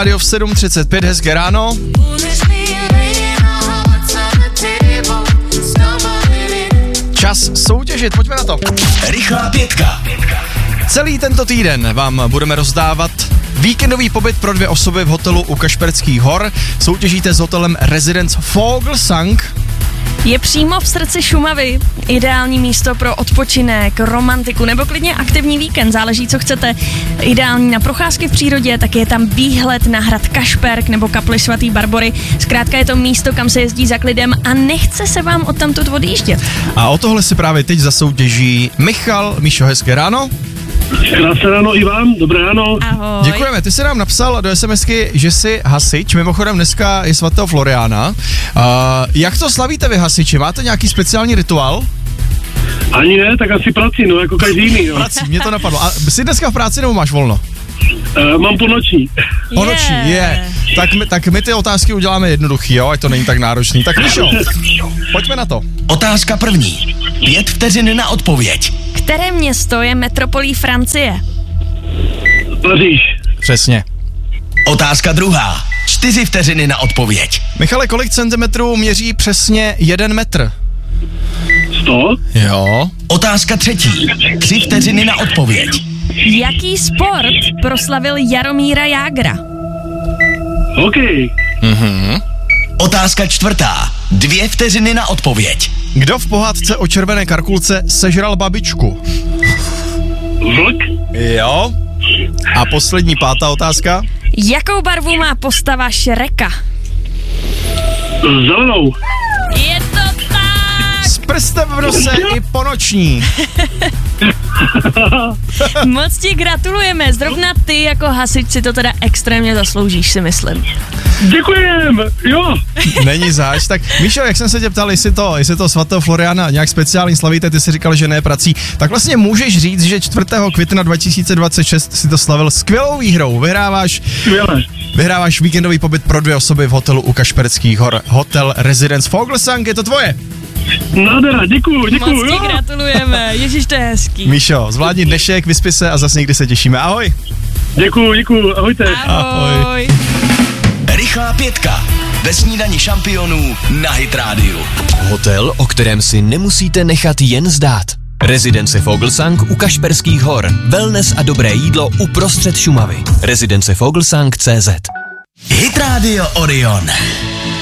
Radio v 7:35, hezké ráno. Čas soutěžit, pojďme na to. Rychlá pětka. Celý tento týden vám budeme rozdávat víkendový pobyt pro 2 osoby v hotelu u Kašperských hor. Soutěžíte s hotelem Residence Vogelsang. Je přímo v srdci Šumavy. Ideální místo pro odpočinek, romantiku nebo klidně aktivní víkend, záleží, co chcete. Ideální na procházky v přírodě, tak je tam výhled na hrad Kašperk nebo kapli svatý Barbory. Zkrátka je to místo, kam se jezdí za klidem a nechce se vám odtamtud odjíždět. A o tohle si právě teď zasoutěží Michal. Míšo, hezké ráno. Krásné ráno i vám, dobré ráno. Ahoj. Děkujeme, ty jsi nám napsal do SMSky, že jsi hasič, mimochodem dneska je svatého Floriána. Jak to slavíte vy hasiči, máte nějaký speciální rituál? Ani ne, tak asi prací, no, jako každý jiný, no. Prací, mě to napadlo. A jsi dneska v práci nebo máš volno? Mám ponoční. Ponoční, je. Tak my ty otázky uděláme jednoduchý, jo, ať to není tak náročný. Tak Mišo, pojďme na to. Otázka první. 5 vteřin na odpověď. Které město je metropolí Francie? Paříž. Přesně. Otázka druhá. 4 vteřiny na odpověď. Michale, kolik centimetrů měří přesně 1 metr? 100. Jo. Otázka třetí. 3 vteřiny na odpověď. Jaký sport proslavil Jaromíra Jágra? Hokej. Otázka čtvrtá. 2 vteřiny na odpověď. Kdo v pohádce o červené karkulce sežral babičku? Vlk. Jo. A poslední, 5. otázka. Jakou barvu má postava Šreka? Zelenou. Je to tak! S prstem v nose i ponoční. Moc ti gratulujeme, zrovna ty jako hasič si to teda extrémně zasloužíš, si myslím. Děkujem, jo. Není zač. Tak Míšo, jak jsem se tě ptal, jestli to svatého Floriána nějak speciálně slavíte, ty jsi říkal, že ne prací, tak vlastně můžeš říct, že 4. května 2026 si to slavil skvělou výhrou. Vyhráváš víkendový pobyt pro 2 osoby v hotelu u Kašperských hor. Hotel Residence Vogelsang, je to tvoje. Nádhera, děkuju. Moc ti gratulujeme, ježiš, to je hezký. Míšo, zvládni dnešek, vyspi se a zase někdy se těšíme. Ahoj. Děkuju, ahojte. Ahoj. Rychlá pětka. Ve snídani šampionů na Hit Radio. Hotel, o kterém si nemusíte nechat jen zdát. Rezidence Vogelsang u Kašperských hor. Wellness a dobré jídlo uprostřed Šumavy. Rezidence Vogelsang.cz. Hit Radio Orion.